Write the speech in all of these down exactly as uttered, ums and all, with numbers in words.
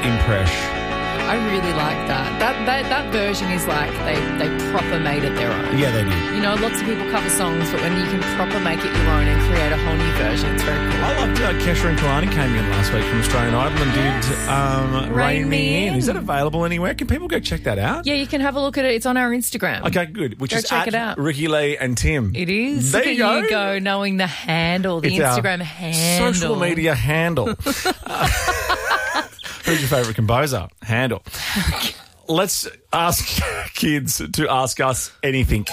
impression. I really like that. That that that version is like they, they proper made it their own. Yeah, they did. You know, lots of people cover songs, but when you can proper make it your own and create a whole new version, it's very cool. I loved uh, Kesha and Kalani came in last week from Australian Idol and Yes. did um, Rain, Rain Me Me In. In. Is that available anywhere? Can people go check that out? Yeah, you can have a look at it. It's on our Instagram. Okay, good. Which Go is check at it out. Ricky Lee and Tim. It is. There Look you at go. you go, knowing the handle, the It's our Instagram handle. Social media handle. Uh, who's your favourite composer? Handle. Let's ask kids to ask us anything.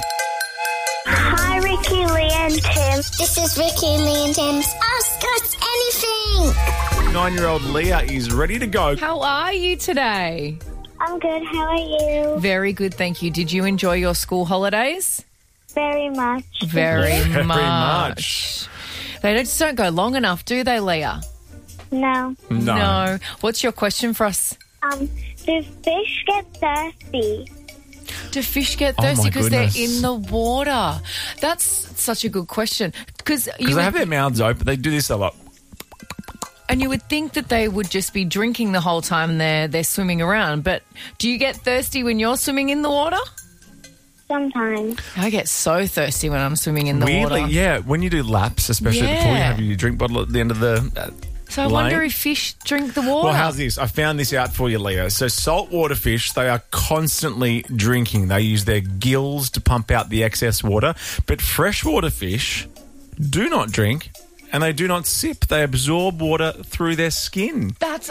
Hi, Ricky, Lee, and Tim. This is Ricky, Lee, and Tim's Ask Us Anything. Nine-year-old Leah is ready to go. How are you today? I'm good. How are you? Very good, thank you. Did you enjoy your school holidays? Very much. Very, Very much. much. They just don't go long enough, do they, Leah? No. No. No. What's your question for us? Um, do fish get thirsty? Do fish get Oh, my thirsty because they're goodness. in the water? That's such a good question. Because you Because they would, have their mouths open. They do this a lot. and you would think that they would just be drinking the whole time they're they're swimming around. But do you get thirsty when you're swimming in the water? Sometimes. I get so thirsty when I'm swimming in the Weirdly, water. yeah. When you do laps, especially Yeah. before you have your drink bottle at the end of the... Uh, So I lane. wonder if fish drink the water. Well, how's this? I found this out for you, Leah. So saltwater fish, they are constantly drinking. They use their gills to pump out the excess water. But freshwater fish do not drink and they do not sip. They absorb water through their skin. That's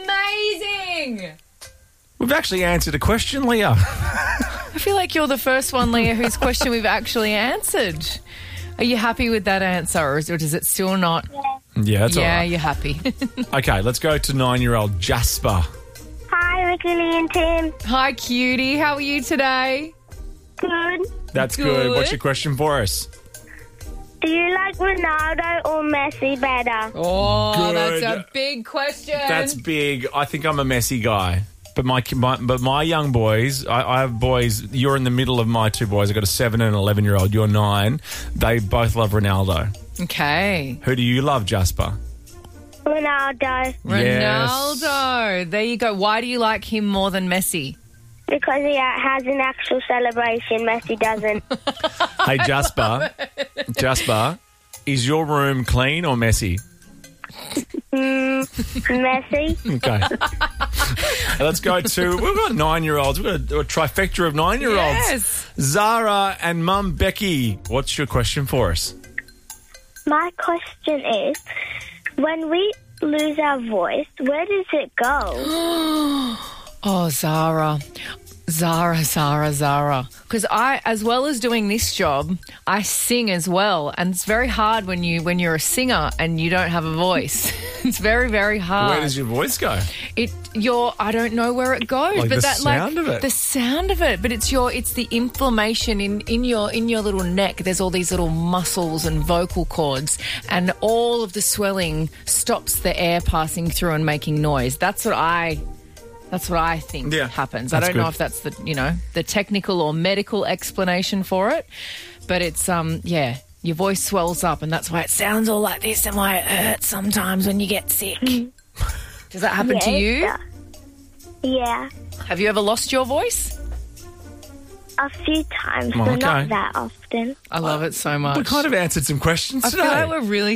amazing. We've actually answered a question, Leah. I feel like you're the first one, Leah, whose question we've actually answered. Are you happy with that answer, or, is, or does it still not? Yeah, that's yeah, all right. you're happy. Okay, let's go to nine-year-old Jasper. Hi, Ricky, Lee, and Tim. Hi, cutie. How are you today? Good. That's good. Good. What's your question for us? Do you like Ronaldo or Messi better? Oh, Good. that's a big question. That's big. I think I'm a messy guy. But my, my but my young boys, I, I have boys. You're in the middle of my two boys. I've got a seven and an eleven year old. You're nine. They both love Ronaldo. Okay. Who do you love, Jasper? Ronaldo. Ronaldo. There you go. Why do you like him more than Messi? Because he has an actual celebration. Messi doesn't. Hey, Jasper. Jasper, is your room clean or messy? mm, Messi. Okay. Let's go to, we've got nine-year-olds. We've got a, a trifecta of nine-year-olds. Yes. Zara and Mum Becky. What's your question for us? My question is, when we lose our voice, where does it go? Oh, Zara. Zara, Zara, Zara. Because I, as well as doing this job, I sing as well. And it's very hard when, you, when you're a singer and you don't have a voice. It's very, very hard. Where does your voice go? It, your, I don't know where it goes, Like but the that sound like of it. the sound of it. But it's your, it's the inflammation in, in your in your little neck. There's all these little muscles and vocal cords, and all of the swelling stops the air passing through and making noise. That's what I. That's what I think Yeah, happens. I that's don't know good. if that's the you know the technical or medical explanation for it, but it's um yeah. Your voice swells up, and that's why it sounds all like this, and why it hurts sometimes when you get sick. Does that happen Yeah, to it you? does. Yeah, Have you ever lost your voice? a few times, Oh, but okay. not that often. I love it so much. We kind of answered some questions I today. feel like we're really